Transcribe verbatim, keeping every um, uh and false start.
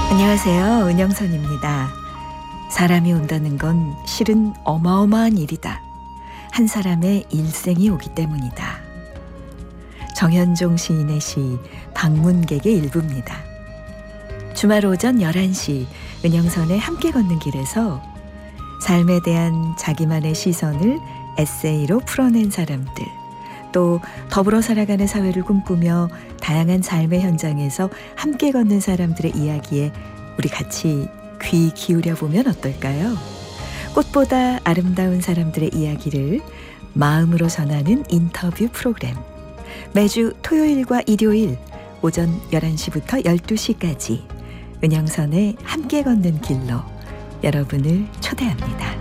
안녕하세요. 은영선입니다. 사람이 온다는 건 실은 어마어마한 일이다. 한 사람의 일생이 오기 때문이다. 정현종 시인의 시 방문객의 일부입니다. 주말 오전 열한 시 은영선의 함께 걷는 길에서 삶에 대한 자기만의 시선을 에세이로 풀어낸 사람들, 또 더불어 살아가는 사회를 꿈꾸며 다양한 삶의 현장에서 함께 걷는 사람들의 이야기에 우리 같이 귀 기울여 보면 어떨까요? 꽃보다 아름다운 사람들의 이야기를 마음으로 전하는 인터뷰 프로그램. 매주 토요일과 일요일 오전 열한 시부터 열두 시까지 은영선의 함께 걷는 길로 여러분을 초대합니다.